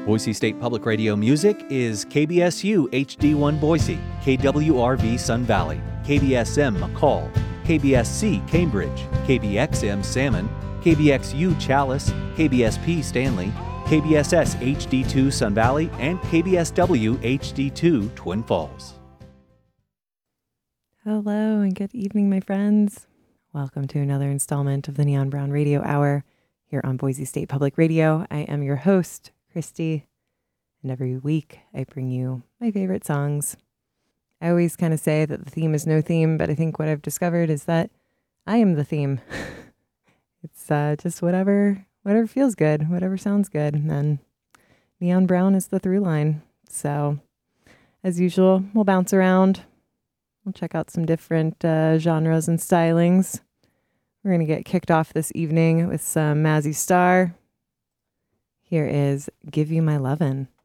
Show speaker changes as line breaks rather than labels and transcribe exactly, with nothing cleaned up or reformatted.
Boise State Public Radio music is K B S U H D one Boise, K W R V Sun Valley, K B S M McCall, K B S C Cambridge, K B X M Salmon, K B X U Chalice, K B S P Stanley, K B S S H D two Sun Valley, and K B S W H D two Twin Falls.
Hello and good evening, my friends. Welcome to another installment of the Neon Brown Radio Hour here on Boise State Public Radio. I am your host, Christy, and every week I bring you my favorite songs. I always kind of say that the theme is no theme, but I think what I've discovered is that I am the theme. It's uh, just whatever whatever feels good, whatever sounds good, and then Neon Brown is the through line. So, as usual, we'll bounce around. We'll check out some different uh, genres and stylings. We're going to get kicked off this evening with some Mazzy Star. Here is Give You My Lovin'.